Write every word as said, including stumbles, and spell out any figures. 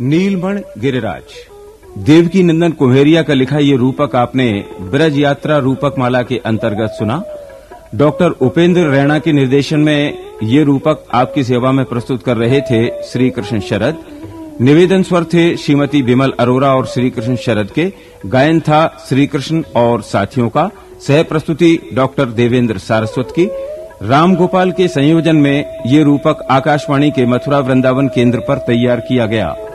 नीलमण गिरिराज। देवकी नंदन कुम्हेरिया का लिखा ये रूपक आपने ब्रज यात्रा रूपक माला के अंतर्गत सुना। डॉक्टर उपेंद्र रैना के निर्देशन में ये रूपक आपकी सेवा में प्रस्तुत कर रहे थे श्री कृष्ण शरद। निवेदन स्वर थे श्रीमती विमल अरोरा और श्री कृष्ण शरद के। गायन था श्री कृष्ण और साथियों का। सह प्रस्तुति डॉक्टर देवेंद्र सारस्वत की। राम गोपाल के संयोजन में ये रूपक आकाशवाणी के मथुरा वृंदावन केंद्र पर तैयार किया गया।